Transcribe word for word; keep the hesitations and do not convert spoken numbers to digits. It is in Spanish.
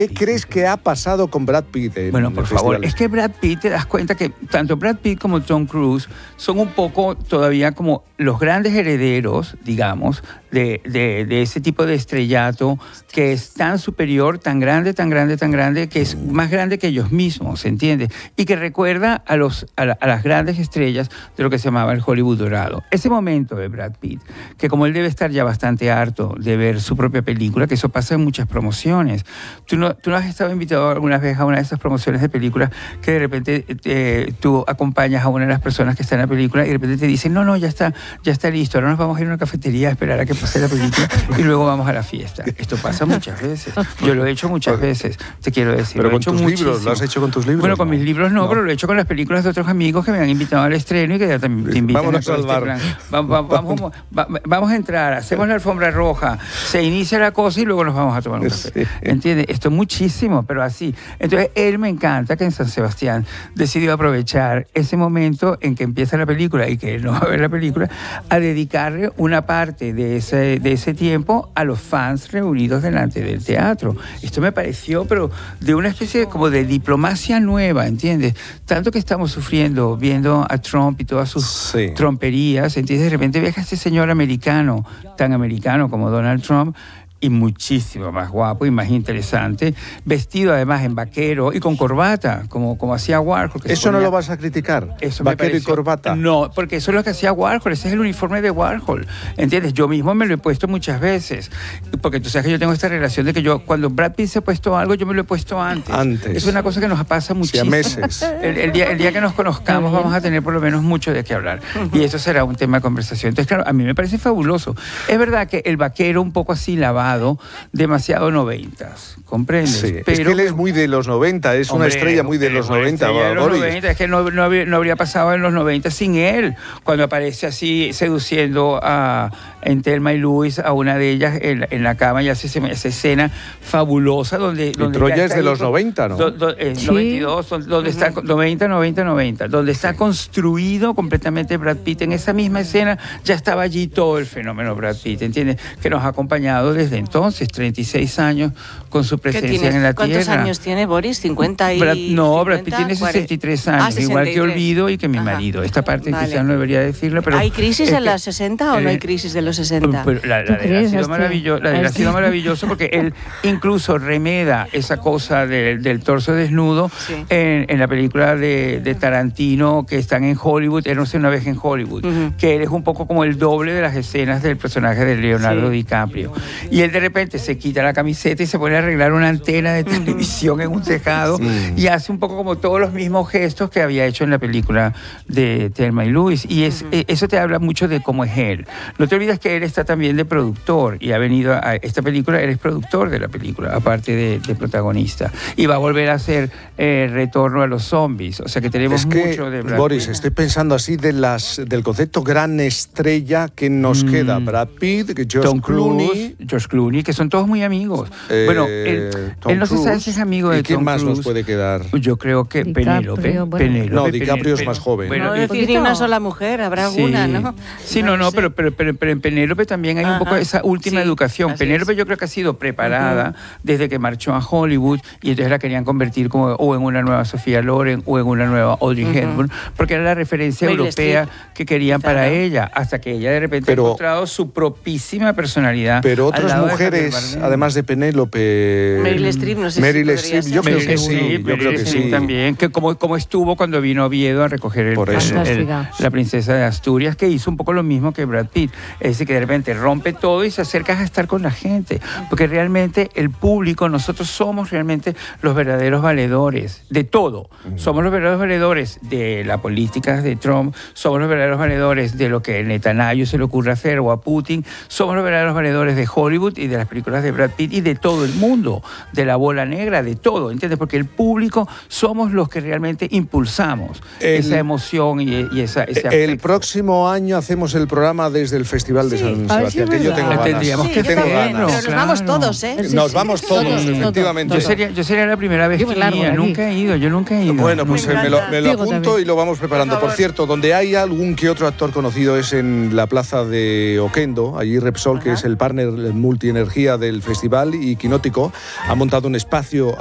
¿Qué crees que ha pasado con Brad Pitt? En bueno, por favor, festivales? es que Brad Pitt, te das cuenta que tanto Brad Pitt como Tom Cruise son un poco todavía como los grandes herederos, digamos, de, de, de ese tipo de estrellato que es tan superior, tan grande, tan grande, tan grande, que es más grande que ellos mismos, ¿entiendes? Y que recuerda a, los, a, la, a las grandes estrellas de lo que se llamaba el Hollywood dorado. Ese momento de Brad Pitt, que como él debe estar ya bastante harto de ver su propia película, que eso pasa en muchas promociones. Tú no, tú no has estado invitado alguna vez a una de esas promociones de películas que de repente eh, tú acompañas a una de las personas que está en la película y de repente te dicen, no, no, ya está, ya está listo, ahora nos vamos a ir a una cafetería a esperar a que pase la película y luego vamos a la fiesta. Esto pasa muchas veces. Yo lo he hecho muchas veces, te quiero decir. Pero lo he con hecho tus muchísimo. libros, ¿lo has hecho con tus libros? Bueno, con no. mis libros no, no, pero lo he hecho con las películas de otros amigos que me han invitado al estreno y que ya también te invitan. Vámonos a al bar. este va, va, vamos, va, vamos a entrar, hacemos la alfombra roja, se inicia la cosa y luego nos vamos a tomar un café. Sí. ¿Entiendes? Esto es muchísimo, pero así. Entonces, él me encanta que en San Sebastián decidió aprovechar ese momento en que empieza la película y que él no va a ver la película, a dedicarle una parte de ese, de ese tiempo a los fans reunidos delante del teatro. Esto me pareció, pero de una especie de, como de diplomacia nueva, ¿entiendes? Tanto que estamos sufriendo viendo a Trump y todas sus sí. tromperías, ¿entiendes? De repente ves a este señor americano, tan americano como Donald Trump, y muchísimo más guapo y más interesante, vestido además en vaquero y con corbata, como, como hacía Warhol. ¿Eso ponía... no lo vas a criticar? Eso ¿Vaquero y corbata? No, porque eso es lo que hacía Warhol, ese es el uniforme de Warhol, ¿entiendes? Yo mismo me lo he puesto muchas veces, porque tú sabes que yo tengo esta relación de que yo, cuando Brad Pitt se ha puesto algo, yo me lo he puesto antes. Antes. Es una cosa que nos pasa muchísimo. Sí, a meses. El, el, día, el día que nos conozcamos vamos a tener por lo menos mucho de qué hablar, uh-huh. y eso será un tema de conversación. Entonces, claro, a mí me parece fabuloso. Es verdad que el vaquero un poco así lavado, demasiado noventas, ¿comprendes? Sí, pero, es que él es muy de los noventa, es hombre, una estrella muy de los noventa. De los noventa, es que no, no, habría, no habría pasado en los noventa sin él, cuando aparece así seduciendo a, en Thelma y Luis a una de ellas en, en la cama y hace esa escena fabulosa donde... donde Troya es de los noventa, ¿no? Do, do, eh, sí. noventa y dos, donde uh-huh. está noventa, noventa, noventa, donde está sí. construido completamente Brad Pitt. En esa misma escena ya estaba allí todo el fenómeno Brad Pitt, ¿entiendes? Que nos ha acompañado desde entonces, treinta y seis años con su presencia en la ¿Cuántos Tierra. ¿Cuántos años tiene Boris? ¿cincuenta y Brad, No, cincuenta, Brad Pitt tiene sesenta y tres años, ah, igual que Olvido y que mi Ajá. marido. Esta parte vale. quizás no debería decirlo, pero... ¿Hay crisis es en los sesenta o no hay crisis de los sesenta? Pero la, la, la, ha sido maravilloso, la de él ha sido maravilloso porque él incluso remeda esa cosa de, del torso desnudo sí. en, en la película de, de Tarantino que están en Hollywood, Érase una vez en Hollywood, uh-huh. que él es un poco como el doble de las escenas del personaje de Leonardo sí. DiCaprio. Y él de repente se quita la camiseta y se pone a arreglar una antena de televisión en un tejado sí. y hace un poco como todos los mismos gestos que había hecho en la película de Thelma y Luis. Y es, uh-huh. eso te habla mucho de cómo es él. No te olvides que él está también de productor y ha venido a esta película, él es productor de la película, aparte de, de protagonista. Y va a volver a hacer eh, Retorno a los Zombies. O sea que tenemos es que, mucho de Brad Boris, Pitt. estoy pensando así de las, del concepto gran estrella que nos mm. queda. Brad Pitt, George Tom Clooney. Cruise, George Clooney, que son todos muy amigos. Eh, bueno, él, él no se sabe si es amigo de Tom Cruise. ¿Y quién más nos puede quedar? Yo creo que Penélope. Bueno. Penélope. No, DiCaprio es más joven. Bueno, no decir ni una sola mujer, habrá sí. alguna, ¿no? Sí, no, no, no pero, pero, pero, pero en Penélope también hay Ajá. un poco esa última sí, educación. Penélope yo creo que ha sido preparada uh-huh. desde que marchó a Hollywood y entonces la querían convertir como o en una nueva Sofía Loren o en una nueva Audrey uh-huh. Hepburn, porque era la referencia Meryl europea Streep. Que querían claro. para ella, hasta que ella de repente pero, ha encontrado su propísima personalidad. Pero otras mujeres, de además de Penélope... Meryl Streep, no sé Meryl si Streep, yo creo que sí, yo creo que sí. También, que como, como estuvo cuando vino Oviedo a recoger el, el, el, la princesa de Asturias, que hizo un poco lo mismo que Brad Pitt. Es decir, que de repente rompe todo y se acerca a estar con la gente, porque realmente el público, nosotros somos realmente los verdaderos valedores de todo. Uh-huh. Somos los verdaderos valedores de la política de Trump, somos los verdaderos valedores de lo que a Netanyahu se le ocurre hacer o a Putin, somos los verdaderos valedores de Hollywood y de las películas de Brad Pitt y de todo el mundo, de la bola negra, de todo, ¿entiendes? Porque el público somos los que realmente impulsamos el, esa emoción y, y esa, ese afecto. El próximo año hacemos el programa desde el Festival de sí, San Sebastián, si que yo tengo ganas. Tendríamos sí, que tengo tenerlo, ganas. Pero nos claro. vamos todos, ¿eh? Sí, nos vamos todos, todos efectivamente. Yo sería, yo sería la primera vez que iría, nunca he ido, yo nunca he ido. Bueno, pues me, me lo, me lo apunto también. Y lo vamos preparando. Por, por cierto, donde hay algún que otro actor conocido es en la plaza de Oquendo, allí Repsol, Ajá. que es el partner multi multienergía del festival y Quinótico ha montado un espacio